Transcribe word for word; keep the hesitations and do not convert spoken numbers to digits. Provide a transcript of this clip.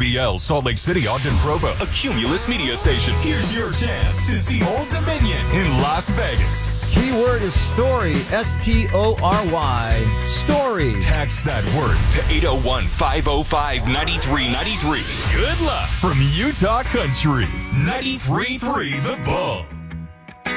B L, Salt Lake City, Ogden, Provo, a Cumulus media station. Here's your chance to see Old Dominion in Las Vegas. Keyword is story, S T O R Y, story. Text that word to eight oh one, five oh five, nine three nine three. Good luck from Utah Country, ninety-three point three The Bull.